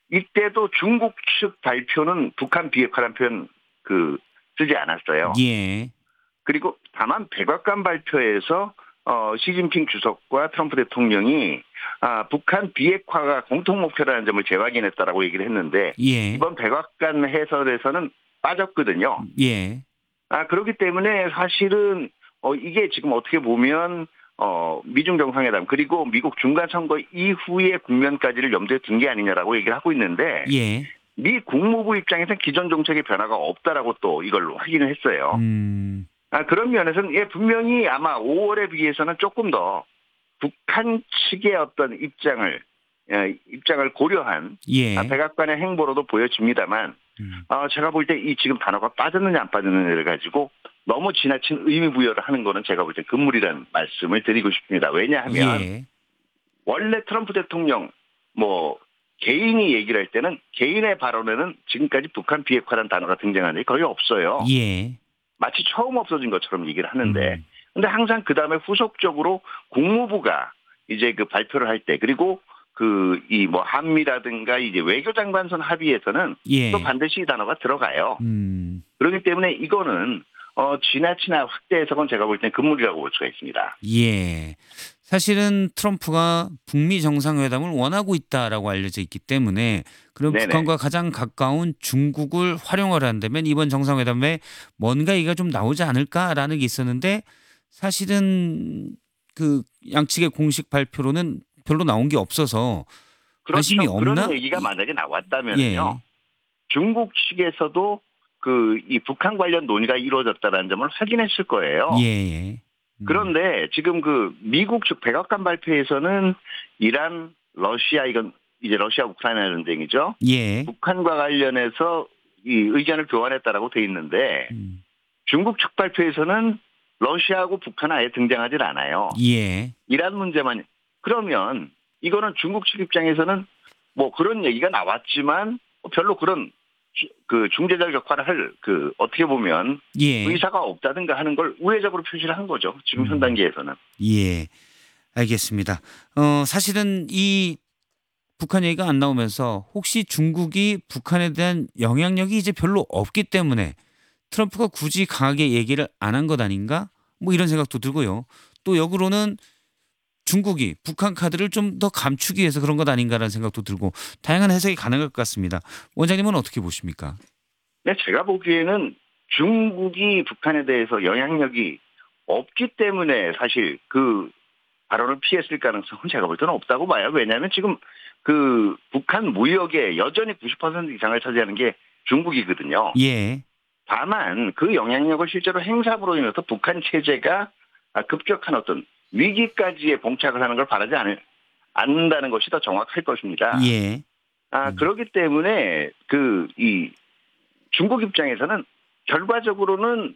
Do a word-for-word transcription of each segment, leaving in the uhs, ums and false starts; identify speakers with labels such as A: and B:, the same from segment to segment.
A: 이때도 중국 측 발표는 북한 비핵화라는 표현 그 쓰지 않았어요.
B: 예.
A: 그리고 다만 백악관 발표에서 어, 시진핑 주석과 트럼프 대통령이 아, 북한 비핵화가 공통 목표라는 점을 재확인했다라고 얘기를 했는데
B: 예.
A: 이번 백악관 해설에서는 빠졌거든요.
B: 예.
A: 아, 그렇기 때문에 사실은 어, 이게 지금 어떻게 보면 어, 미중 정상회담 그리고 미국 중간 선거 이후의 국면까지를 염두에 둔 게 아니냐라고 얘기를 하고 있는데
B: 예.
A: 미 국무부 입장에서는 기존 정책의 변화가 없다라고 또 이걸 확인을 했어요.
B: 음.
A: 아, 그런 면에서는 예, 분명히 아마 오월에 비해서는 조금 더 북한 측의 어떤 입장을 예, 입장을 고려한 아,
B: 예.
A: 백악관의 행보로도 보여집니다만
B: 음.
A: 어, 제가 볼 때 이 지금 단어가 빠졌느냐 안 빠졌느냐를 가지고 너무 지나친 의미 부여를 하는 거는 제가 볼 때 금물이라는 말씀을 드리고 싶습니다. 왜냐하면
B: 예.
A: 원래 트럼프 대통령 뭐 개인이 얘기를 할 때는 개인의 발언에는 지금까지 북한 비핵화라는 단어가 등장한 적이 거의 없어요.
B: 예. 마치
A: 처음 없어진 것처럼 얘기를 하는데
B: 음.
A: 근데 항상 그 다음에 후속적으로 국무부가 이제 그 발표를 할 때 그리고 그 이 뭐 한미라든가 이제 외교장관선 합의에서는
B: 예.
A: 또 반드시 이 단어가 들어가요.
B: 음.
A: 그렇기 때문에 이거는 어 지나치나 확대 해석은 제가 볼 땐 금물이라고 볼 수가 있습니다.
B: 예. 사실은 트럼프가 북미 정상회담을 원하고 있다라고 알려져 있기 때문에 그럼
A: 네네.
B: 북한과 가장 가까운 중국을 활용을 한다면 이번 정상회담에 뭔가 이가 좀 나오지 않을까라는 게 있었는데 사실은 그 양측의 공식 발표로는 별로 나온 게 없어서 관심이
A: 그렇죠. 그런
B: 없나?
A: 얘기가
B: 이-
A: 만약에 나왔다면은요.
B: 예.
A: 중국 측에서도 그 이 북한 관련 논의가 이루어졌다는 점을 확인했을 거예요.
B: 예예. 음.
A: 그런데 지금 그 미국 측 백악관 발표에서는 이란, 러시아 이건 이제 러시아 우크라이나 전쟁이죠.
B: 예.
A: 북한과 관련해서 이 의견을 교환했다라고 돼 있는데
B: 음.
A: 중국 측 발표에서는 러시아하고 북한 아예 등장하질 않아요.
B: 예.
A: 이란 문제만 그러면 이거는 중국 측 입장에서는 뭐 그런 얘기가 나왔지만 별로 그런 주- 그 중재자 역할을 할 그 어떻게 보면
B: 예.
A: 의사가 없다든가 하는 걸 우회적으로 표시를 한 거죠. 지금 현
B: 음.
A: 단계에서는.
B: 예. 알겠습니다. 어 사실은 이 북한 얘기가 안 나오면서 혹시 중국이 북한에 대한 영향력이 이제 별로 없기 때문에 트럼프가 굳이 강하게 얘기를 안 한 것 아닌가? 뭐 이런 생각도 들고요. 또 역으로는 중국이 북한 카드를 좀 더 감추기 위해서 그런 것 아닌가라는 생각도 들고 다양한 해석이 가능할 것 같습니다. 원장님은 어떻게 보십니까?
A: 네, 제가 보기에는 중국이 북한에 대해서 영향력이 없기 때문에 사실 그 발언을 피했을 가능성은 제가 볼 때는 없다고 봐요. 왜냐하면 지금 그 북한 무역의 여전히 구십 퍼센트 이상을 차지하는 게 중국이거든요.
B: 예.
A: 다만 그 영향력을 실제로 행사함으로 인해서 북한 체제가 급격한 어떤 위기까지의 봉착을 하는 걸 바라지 않을, 않는다는 것이 더 정확할 것입니다.
B: 예.
A: 아,
B: 음.
A: 그렇기 때문에 그 이 중국 입장에서는 결과적으로는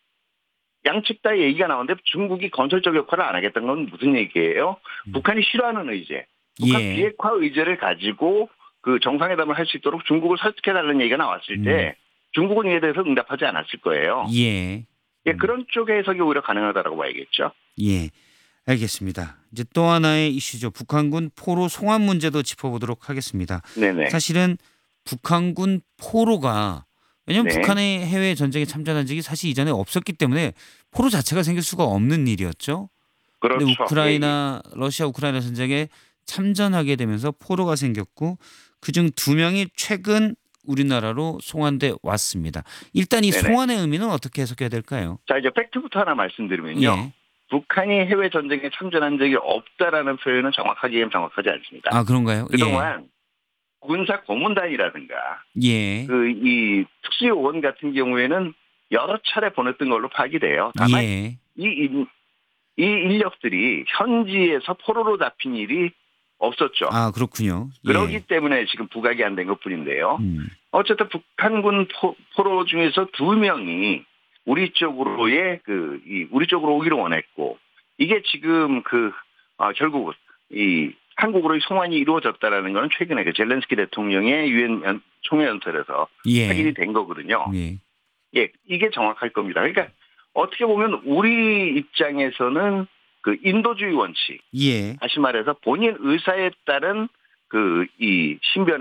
A: 양측 다 얘기가 나오는데 중국이 건설적 역할을 안 하겠다는 건 무슨 얘기예요?
B: 음.
A: 북한이 싫어하는 의제, 북한
B: 예.
A: 비핵화 의제를 가지고 그 정상회담을 할 수 있도록 중국을 설득해달라는 얘기가 나왔을 때 중국은 이에 대해서 응답하지 않았을 거예요.
B: 예.
A: 예,
B: 음.
A: 그런 쪽의 해석이 오히려 가능하다고 봐야겠죠.
B: 예. 알겠습니다. 이제 또 하나의 이슈죠. 북한군 포로 송환 문제도 짚어보도록 하겠습니다.
A: 네네.
B: 사실은 북한군 포로가 왜냐하면
A: 네.
B: 북한의 해외 전쟁에 참전한 적이 사실 이전에 없었기 때문에 포로 자체가 생길 수가 없는 일이었죠. 근데
A: 그렇죠.
B: 우크라이나 러시아 우크라이나 전쟁에 참전하게 되면서 포로가 생겼고 그중 두 명이 최근 우리나라로 송환돼 왔습니다. 일단 이
A: 네네.
B: 송환의 의미는 어떻게 해석해야 될까요?
A: 자, 이제 팩트부터 하나 말씀드리면요.
B: 예.
A: 북한이 해외 전쟁에 참전한 적이 없다라는 표현은 정확하기엔 정확하지 않습니다.
B: 아 그런가요?
A: 그동안 군사 고문단이라든가
B: 예.
A: 그 이 특수요원 같은 경우에는 여러 차례 보냈던 걸로 파악이 돼요. 다만
B: 예.
A: 이, 인- 이 인력들이 현지에서 포로로 잡힌 일이 없었죠.
B: 아 그렇군요.
A: 그러기
B: 예.
A: 때문에 지금 부각이 안 된 것뿐인데요.
B: 음.
A: 어쨌든 북한군 포, 포로 중에서 두 명이 우리 쪽으로의 그 이 우리 쪽으로 오기를 원했고 이게 지금 그 아, 결국 이 한국으로의 송환이 이루어졌다라는 것은 최근에 그 젤렌스키 대통령의 유엔 총회 연설에서
B: 예.
A: 확인이 된 거거든요.
B: 예.
A: 예, 이게 정확할 겁니다. 그러니까 어떻게 보면 우리 입장에서는 그 인도주의 원칙,
B: 예.
A: 다시 말해서 본인 의사에 따른 그 이 신변